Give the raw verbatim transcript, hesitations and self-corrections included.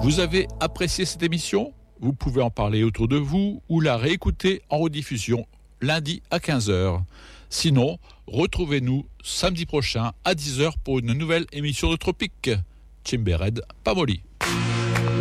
Vous avez apprécié cette émission ? Vous pouvez en parler autour de vous ou la réécouter en rediffusion lundi à quinze heures. Sinon, retrouvez-nous samedi prochain à dix heures pour une nouvelle émission de Tropique. Chimbered Pamoli.